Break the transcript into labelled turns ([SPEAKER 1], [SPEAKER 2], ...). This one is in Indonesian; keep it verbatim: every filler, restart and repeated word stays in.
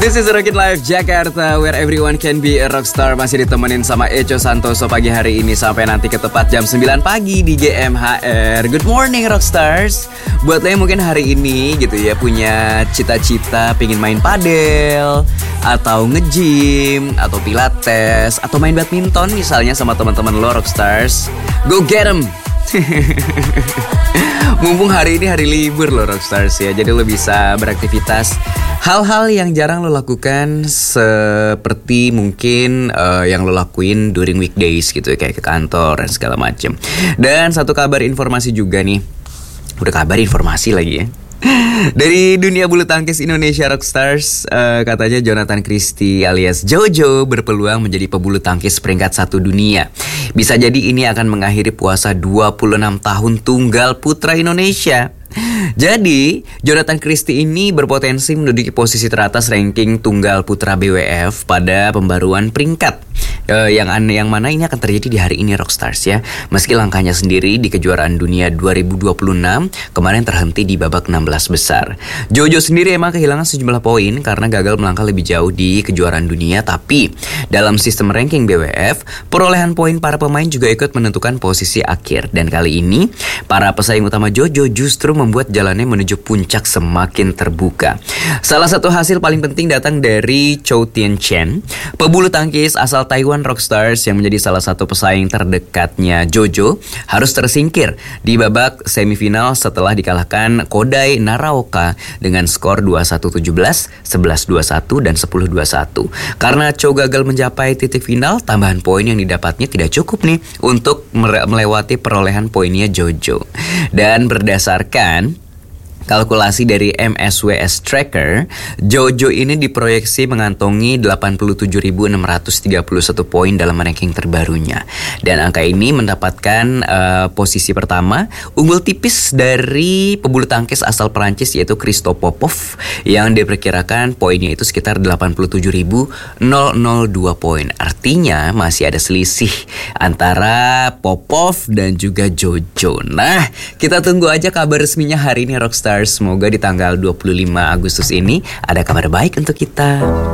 [SPEAKER 1] This is Rocket Life Jakarta, where everyone can be a rockstar. Masih ditemenin sama Echo Santoso pagi hari ini sampai nanti ke tepat jam sembilan pagi di G M H R. Good morning rockstars. Buat lo yang mungkin hari ini gitu ya punya cita-cita pengen main padel, atau nge-gym, atau pilates, atau main badminton misalnya sama teman-teman lo rockstars, go get 'em. Mumpung hari ini hari libur lo rockstars ya, jadi lo bisa beraktivitas hal-hal yang jarang lo lakukan, seperti mungkin uh, yang lo lakuin during weekdays gitu ya, kayak ke kantor dan segala macem. Dan satu kabar informasi juga nih, udah kabar informasi lagi ya, dari dunia bulu tangkis Indonesia rockstars, uh, katanya Jonathan Christie alias Jojo berpeluang menjadi pebulu tangkis peringkat satu dunia. Bisa jadi ini akan mengakhiri puasa dua puluh enam tahun tunggal putra Indonesia. Jadi, Jonathan Christie ini berpotensi menduduki posisi teratas ranking tunggal putra B W F pada pembaruan peringkat. Uh, yang aneh yang mana ini akan terjadi di hari ini rockstars ya. Meski langkahnya sendiri di kejuaraan dunia dua ribu dua puluh enam kemarin terhenti di babak enam belas besar. Jojo sendiri emang kehilangan sejumlah poin karena gagal melangkah lebih jauh di kejuaraan dunia. Tapi dalam sistem ranking B W F, perolehan poin para pemain juga ikut menentukan posisi akhir. Dan kali ini para pesaing utama Jojo justru membuat jalannya menuju puncak semakin terbuka. Salah satu hasil paling penting datang dari Chou Tien Chen, pebulu tangkis asal Taiwan rockstars yang menjadi salah satu pesaing terdekatnya Jojo, harus tersingkir di babak semifinal setelah dikalahkan Kodai Naraoka dengan skor dua puluh satu tujuh belas, sebelas dua puluh satu, dan sepuluh dua puluh satu. Karena Chou gagal mencapai titik final, tambahan poin yang didapatnya tidak cukup nih untuk melewati perolehan poinnya Jojo. Dan berdasarkan kalkulasi dari M S W S Tracker, Jojo ini diproyeksi mengantongi delapan puluh tujuh ribu enam ratus tiga puluh satu poin dalam ranking terbarunya. Dan angka ini mendapatkan uh, posisi pertama, unggul tipis dari pebulu tangkis asal Perancis yaitu Christophe Popov yang diperkirakan poinnya itu sekitar delapan puluh tujuh ribu dua poin. Artinya masih ada selisih antara Popov dan juga Jojo. Nah, kita tunggu aja kabar resminya hari ini rockstar. Semoga di tanggal dua puluh lima Agustus ini ada kabar baik untuk kita.